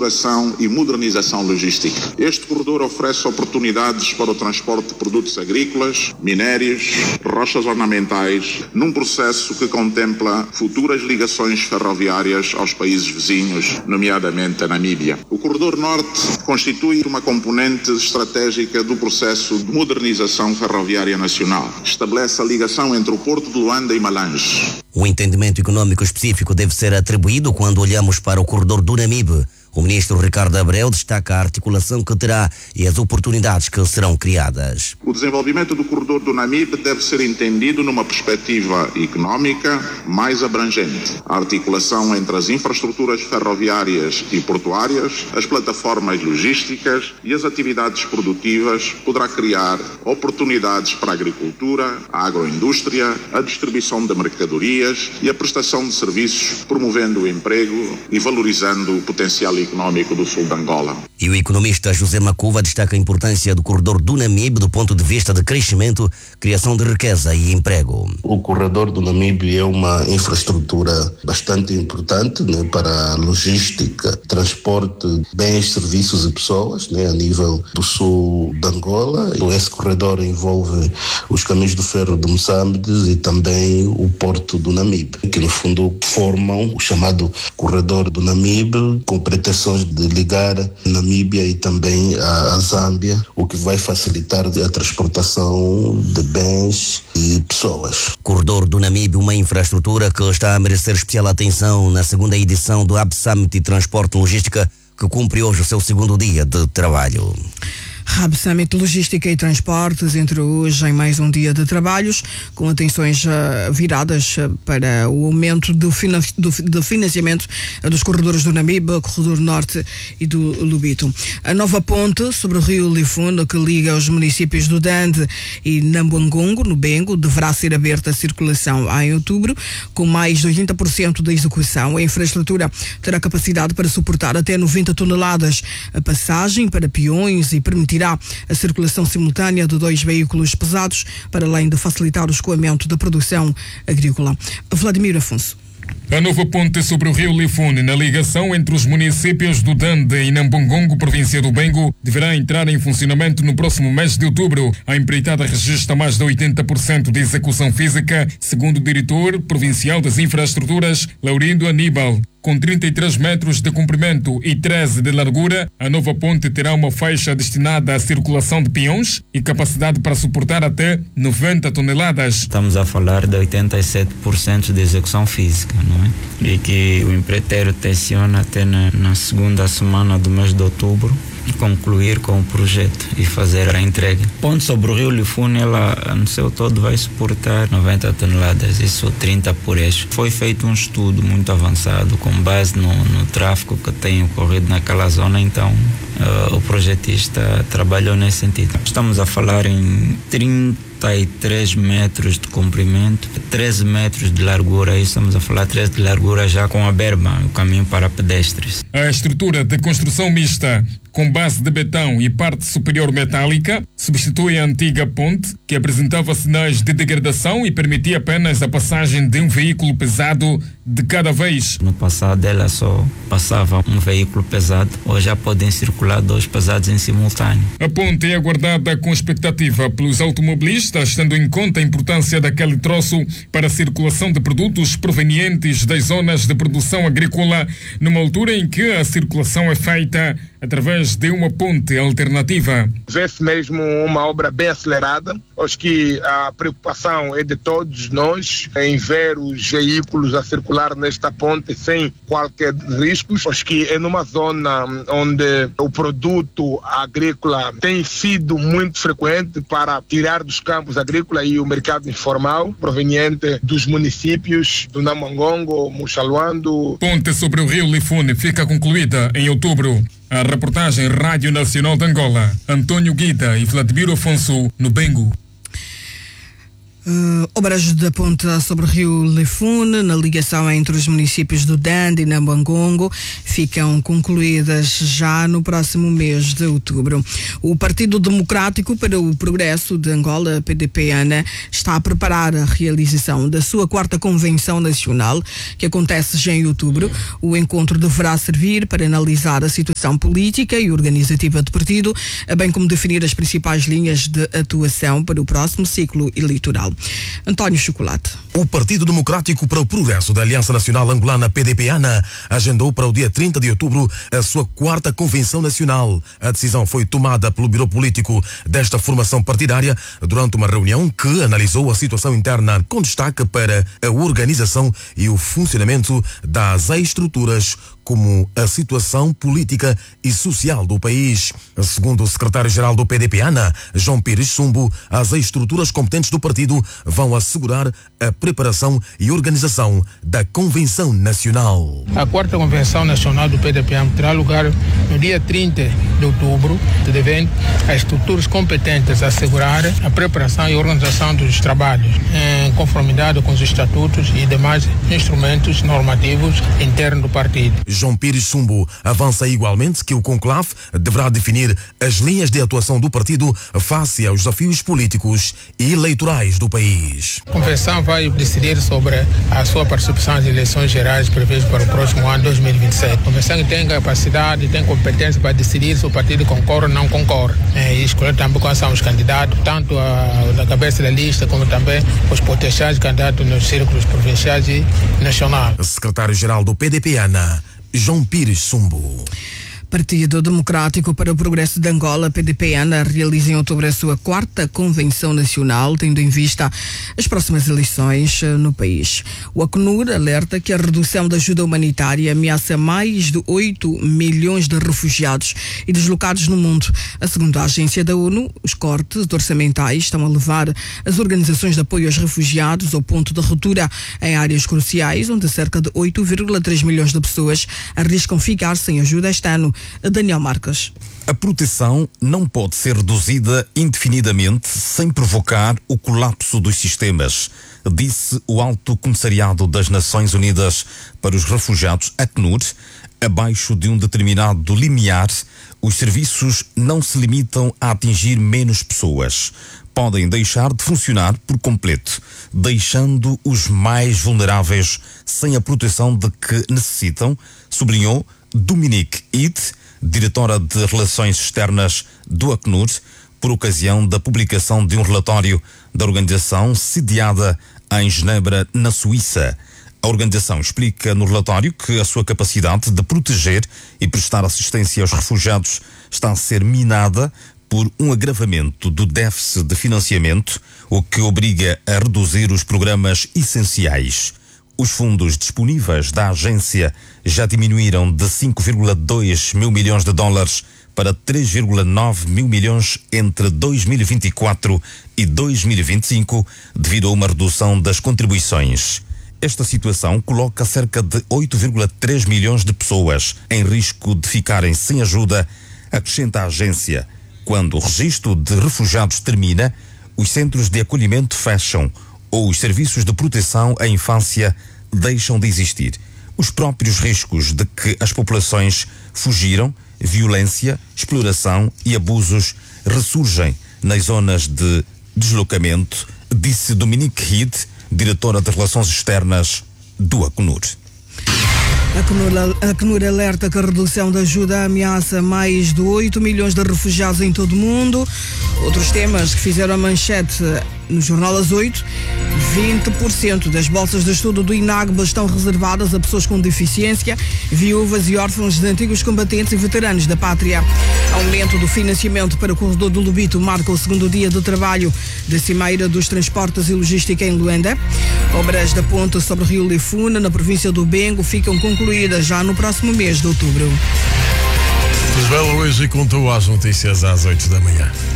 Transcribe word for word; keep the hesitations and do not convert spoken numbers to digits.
estruturação e modernização logística. Este corredor oferece oportunidades para o transporte de produtos agrícolas, minérios, rochas ornamentais, num processo que contempla futuras ligações ferroviárias aos países vizinhos, nomeadamente a Namíbia. O corredor norte constitui uma componente estratégica do processo de modernização ferroviária nacional. Estabelece a ligação entre o Porto de Luanda e Malange. O entendimento econômico específico deve ser atribuído quando olhamos para o corredor do Namibe. O ministro Ricardo Abreu destaca a articulação que terá e as oportunidades que serão criadas. O desenvolvimento do corredor do Namibe deve ser entendido numa perspectiva económica mais abrangente. A articulação entre as infraestruturas ferroviárias e portuárias, as plataformas logísticas e as atividades produtivas poderá criar oportunidades para a agricultura, a agroindústria, a distribuição de mercadorias e a prestação de serviços, promovendo o emprego e valorizando o potencial econômico do sul de Angola. E o economista José Macuva destaca a importância do corredor do Namibe do ponto de vista de crescimento, criação de riqueza e emprego. O corredor do Namibe é uma infraestrutura bastante importante, né, para a logística, transporte de bens, serviços e pessoas, né, a nível do sul de Angola. Esse corredor envolve os caminhos do ferro de Moçambique e também o porto do Namibe, que no fundo formam o chamado corredor do Namibe, com pretensões de ligar a Namíbia e também a, a Zâmbia, o que vai facilitar a transportação de bens e pessoas. Corredor do Namibe, uma infraestrutura que está a merecer especial atenção na segunda edição do Hub Summit de Transporte e Logística, que cumpre hoje o seu segundo dia de trabalho. Hub Summit Logística e Transportes entra hoje em mais um dia de trabalhos, com atenções uh, viradas uh, para o aumento do, finan do, do financiamento uh, dos corredores do Namibe, corredor norte e do Lubito. A nova ponte sobre o rio Lifundo, que liga os municípios do Dande e Nambangongo, no Bengo, deverá ser aberta à circulação em outubro, com mais de oitenta por cento da execução. A infraestrutura terá capacidade para suportar até noventa toneladas a passagem para peões e permitirá a circulação simultânea de dois veículos pesados, para além de facilitar o escoamento da produção agrícola. Vladimir Afonso. A nova ponte sobre o rio Lifune, na ligação entre os municípios do Dande e Nambangongo, província do Bengo, deverá entrar em funcionamento no próximo mês de outubro. A empreitada registra mais de oitenta por cento de execução física, segundo o diretor provincial das infraestruturas, Laurindo Aníbal. Com trinta e três metros de comprimento e treze de largura, a nova ponte terá uma faixa destinada à circulação de peões e capacidade para suportar até noventa toneladas. Estamos a falar de oitenta e sete por cento de execução física, não é? E que o empreiteiro tenciona até na, na segunda semana do mês de outubro concluir com o projeto e fazer a entrega. Ponte sobre o rio Lifune, ela no seu todo vai suportar noventa toneladas, isso trinta por eixo. Foi feito um estudo muito avançado com base no, no tráfego que tem ocorrido naquela zona, então uh, o projetista trabalhou nesse sentido. Estamos a falar em trinta e três metros de comprimento, treze metros de largura, aí estamos a falar treze de largura já com a berma, o caminho para pedestres. A estrutura de construção mista com base de betão e parte superior metálica substitui a antiga ponte, que apresentava sinais de degradação e permitia apenas a passagem de um veículo pesado de cada vez. No passado ela só passava um veículo pesado, hoje já podem circular dois pesados em simultâneo. A ponte é aguardada com expectativa pelos automobilistas, tendo em conta a importância daquele troço para a circulação de produtos provenientes das zonas de produção agrícola, numa altura em que a circulação é feita através de uma ponte alternativa. Vê-se mesmo uma obra bem acelerada. Acho que a preocupação é de todos nós em ver os veículos a circular nesta ponte sem qualquer risco. Acho que é numa zona onde o produto agrícola tem sido muito frequente para tirar dos campos agrícolas e o mercado informal proveniente dos municípios do Nambangongo, Muxaluando. Ponte sobre o rio Lifune fica concluída em outubro. A reportagem Rádio Nacional de Angola, Antônio Guida e Vladimir Afonso, no Bengo. Uh, obras da ponta sobre o rio Lefune, na ligação entre os municípios do Dande e Nambangongo, ficam concluídas já no próximo mês de outubro. O Partido Democrático para o Progresso de Angola, P D P A N A, está a preparar a realização da sua quarta Convenção Nacional, que acontece já em outubro. O encontro deverá servir para analisar a situação política e organizativa do partido, bem como definir as principais linhas de atuação para o próximo ciclo eleitoral. António Chocolate. O Partido Democrático para o Progresso da Aliança Nacional Angolana, P D P A N A, agendou para o dia trinta de outubro a sua quarta Convenção Nacional. A decisão foi tomada pelo Biro Político desta formação partidária durante uma reunião que analisou a situação interna com destaque para a organização e o funcionamento das estruturas, como a situação política e social do país. Segundo o secretário-geral do P D P A N A, João Pires Sumbo, as estruturas competentes do partido vão assegurar a preparação e organização da Convenção Nacional. A quarta Convenção Nacional do P D P A N A terá lugar no dia trinta de outubro, devendo as estruturas competentes assegurar a preparação e organização dos trabalhos em conformidade com os estatutos e demais instrumentos normativos internos do partido. João Pires Sumbo avança igualmente que o conclave deverá definir as linhas de atuação do partido face aos desafios políticos e eleitorais do país. A Convenção vai decidir sobre a sua participação nas eleições gerais previstas para o próximo ano dois mil e vinte e sete. A Convenção tem capacidade e tem competência para decidir se o partido concorre ou não concorre. E escolher também quais são os candidatos, tanto a, a cabeça da lista como também os potenciais candidatos nos círculos provinciais e nacionais. Secretário-geral do P D P A N A, João Pires Sumbo. Partido Democrático para o Progresso de Angola, P D P A N A, realiza em outubro a sua quarta Convenção Nacional, tendo em vista as próximas eleições no país. O Acnur alerta que a redução da ajuda humanitária ameaça mais de oito milhões de refugiados e deslocados no mundo. A segunda agência da ONU, os cortes orçamentais estão a levar as organizações de apoio aos refugiados ao ponto de ruptura em áreas cruciais, onde cerca de oito vírgula três milhões de pessoas arriscam ficar sem ajuda este ano. Daniel Marques. A proteção não pode ser reduzida indefinidamente sem provocar o colapso dos sistemas, disse o Alto Comissariado das Nações Unidas para os Refugiados, Acnur. Abaixo de um determinado limiar, os serviços não se limitam a atingir menos pessoas. Podem deixar de funcionar por completo, deixando os mais vulneráveis sem a proteção de que necessitam, sublinhou Dominique Ide, diretora de Relações Externas do Acnur, por ocasião da publicação de um relatório da organização sediada em Genebra, na Suíça. A organização explica no relatório que a sua capacidade de proteger e prestar assistência aos refugiados está a ser minada por um agravamento do déficit de financiamento, o que obriga a reduzir os programas essenciais. Os fundos disponíveis da agência já diminuíram de cinco vírgula dois mil milhões de dólares para três vírgula nove mil milhões entre dois mil e vinte e quatro e dois mil e vinte e cinco, devido a uma redução das contribuições. Esta situação coloca cerca de oito vírgula três milhões de pessoas em risco de ficarem sem ajuda, acrescenta a agência. Quando o registro de refugiados termina, os centros de acolhimento fecham ou os serviços de proteção à infância deixam de existir. Os próprios riscos de que as populações fugiram, violência, exploração e abusos ressurgem nas zonas de deslocamento, disse Dominique Ide, diretora de Relações Externas do Acnur. A Acnur alerta que a redução da ajuda ameaça mais de oito milhões de refugiados em todo o mundo. Outros temas que fizeram a manchete no Jornal às oito, vinte por cento das bolsas de estudo do INAGBA estão reservadas a pessoas com deficiência, viúvas e órfãos de antigos combatentes e veteranos da pátria. Aumento do financiamento para o corredor do Lubito marca o segundo dia de trabalho da Cimeira dos Transportes e Logística em Luanda. Obras da ponte sobre o rio Lefune, na província do Bengo, ficam concluídas já no próximo mês de outubro. Isabel Luís contou as notícias às oito da manhã.